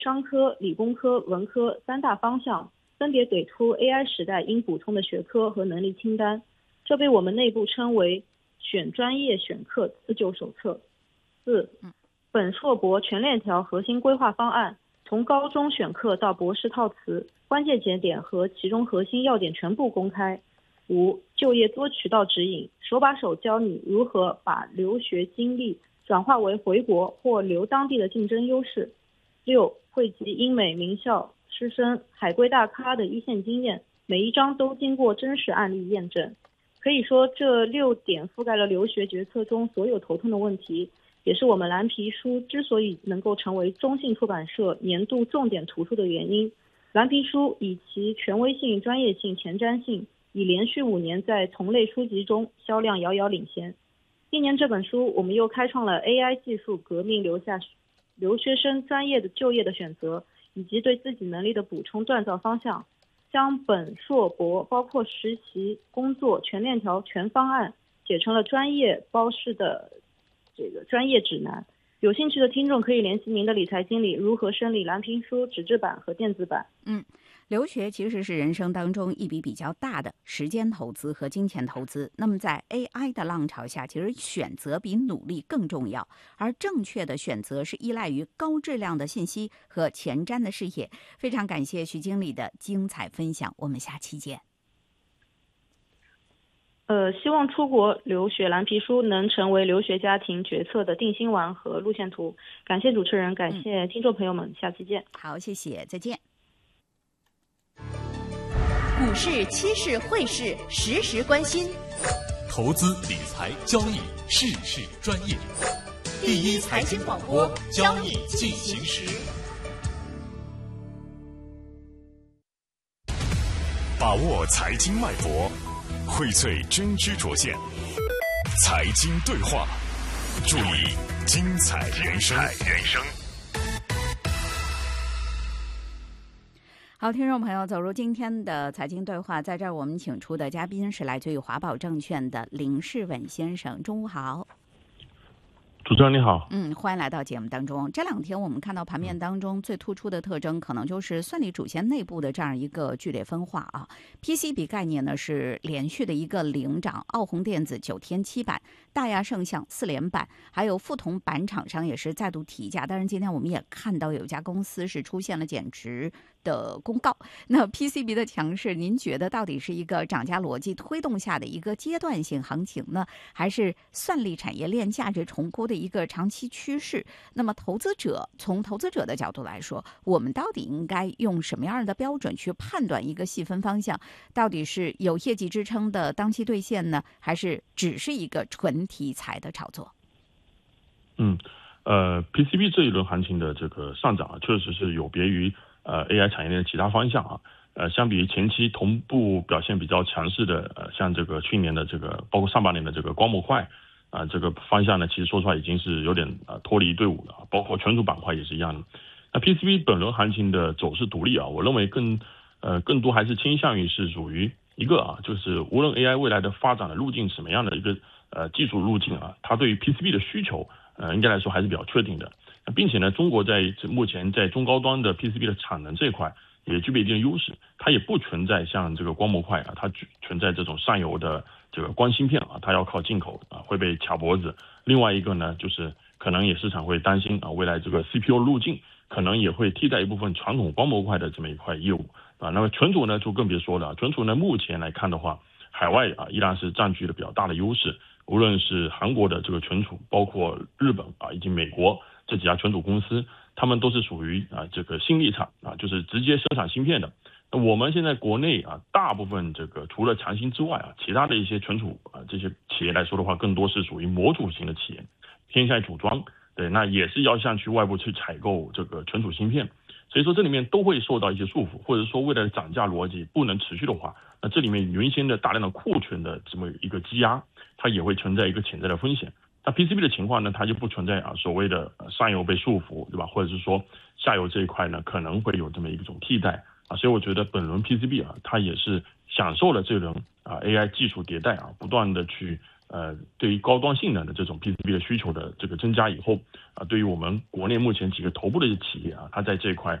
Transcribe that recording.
商科、理工科、文科三大方向，分别给出 AI 时代应补充的学科和能力清单，这被我们内部称为选专业选课自救手册。4. 本硕博全链条核心规划方案，从高中选课到博士套词，关键节点和其中核心要点全部公开。5. 就业多渠道指引，手把手教你如何把留学经历转化为回国或留当地的竞争优势。6. 汇集英美名校师生、海归大咖的一线经验，每一章都经过真实案例验证。可以说，这6点覆盖了留学决策中所有头痛的问题，也是我们蓝皮书之所以能够成为中信出版社年度重点图书的原因。蓝皮书以其权威性、专业性、前瞻性，已连续5年在同类书籍中销量遥遥领先。今年这本书，我们又开创了 AI 技术革命留学生专业的就业的选择，以及对自己能力的补充锻造方向，将本硕博包括实习、工作全链条全方案写成了专业包式的这个专业指南。有兴趣的听众可以联系您的理财经理，如何审理蓝皮书纸质版和电子版。 留学其实是人生当中一笔比较大的时间投资和金钱投资。那么在 AI 的浪潮下，其实选择比努力更重要，而正确的选择是依赖于高质量的信息和前瞻的视野。非常感谢徐经理的精彩分享，我们下期见。 希望出国留学蓝皮书能成为留学家庭决策的定心丸和路线图。感谢主持人，感谢听众朋友们，下期见。 好，谢谢，再见。 股市、期市、汇市，时时关心。 投资理财交易，事事专业。第一财经广播，交易进行时。把握财经脉搏，荟萃真知灼见。财经对话，助力精彩人生。 好，听众朋友，走入今天的财经对话，在这儿我们请出的嘉宾是来自于华宝证券的林世文先生。中午好。 主持人你好。 欢迎来到节目当中。这2天我们看到盘面当中最突出的特征，可能就是算力主线内部的这样一个剧烈分化啊。PCB 概念呢是连续的一个领涨，澳宏电子9天7板，大亚圣象4连板，还有富铜板厂商也是再度提价。当然，今天我们也看到有一家公司是出现了减值的公告。那 PCB 的强势，您觉得到底是一个涨价逻辑推动下的一个阶段性行情呢，还是算力产业链价值重估的一个长期趋势？那么从投资者的角度来说，我们到底应该用什么样的标准去判断一个细分方向到底是有业绩支撑的当期兑现呢，还是只是一个纯题材的炒作 ？PCB 这一轮行情的这个上涨确实是有别于AI 产业链的其他方向相比于前期同步表现比较强势的像这个去年的这个包括上半年的这个光模块这个方向呢，其实说出来已经是有点脱离队伍了，包括权重板块也是一样的。那 PCB 本轮行情的走势独立我认为更多还是倾向于是属于一个就是无论 AI 未来的发展的路径什么样的一个技术路径它对于 PCB 的需求应该来说还是比较确定的，并且呢，中国在目前在中高端的 PCB 的产能这一块也具备一定的优势，它也不存在像这个光模块它存在这种上游的这个光芯片它要靠进口会被卡脖子。另外一个呢，就是可能也市场会担心未来这个 CPU 路径可能也会替代一部分传统光模块的这么一块业务那么存储呢就更别说了，存储呢目前来看的话，海外依然是占据了比较大的优势，无论是韩国的这个存储，包括日本以及美国这几家存储公司，他们都是属于这个新力厂就是直接生产芯片的。我们现在国内大部分这个除了强芯之外其他的一些存储这些企业来说的话，更多是属于模组型的企业，偏向组装，对，那也是要向去外部去采购这个存储芯片。所以说这里面都会受到一些束缚，或者说未来的涨价逻辑不能持续的话，那这里面原先的大量的库存的这么一个积压，它也会存在一个潜在的风险。那 PCB 的情况呢，它就不存在所谓的上游被束缚，对吧？或者是说下游这一块呢，可能会有这么一种替代所以我觉得本轮 PCB它也是享受了这轮AI 技术迭代不断的去对于高端性能的这种 PCB 的需求的这个增加以后对于我们国内目前几个头部的企业它在这一块